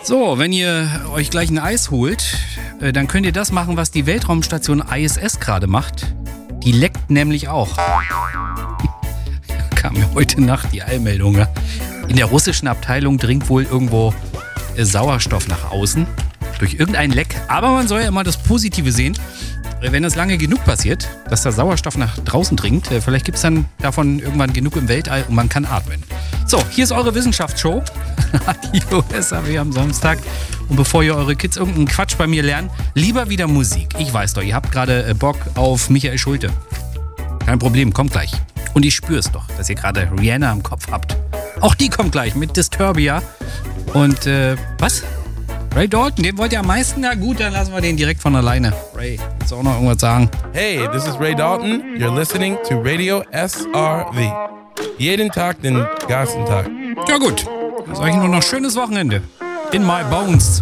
So, wenn ihr euch gleich ein Eis holt, dann könnt ihr das machen, was die Weltraumstation ISS gerade macht. Die leckt nämlich auch. Kam mir heute Nacht die Eilmeldung. Ja? In der russischen Abteilung dringt wohl irgendwo Sauerstoff nach außen. Durch irgendein Leck. Aber man soll ja immer das Positive sehen. Wenn das lange genug passiert, dass der Sauerstoff nach draußen dringt, vielleicht gibt es dann davon irgendwann genug im Weltall und man kann atmen. So, hier ist eure Wissenschaftsshow. Radio SAW am Samstag. Und bevor ihr eure Kids irgendeinen Quatsch bei mir lernen, lieber wieder Musik. Ich weiß doch, ihr habt gerade Bock auf Michael Schulte. Kein Problem, kommt gleich. Und ich spüre es doch, dass ihr gerade Rihanna im Kopf habt. Auch die kommt gleich mit Disturbia. Und, was? Ray Dalton, den wollt ihr am meisten? Na gut, dann lassen wir den direkt von alleine. Ray, willst du auch noch irgendwas sagen? Hey, this is Ray Dalton. You're listening to Radio SRV. Jeden Tag den ganzen Tag. Ja gut, dann sage ich nur noch schönes Wochenende. In my bones.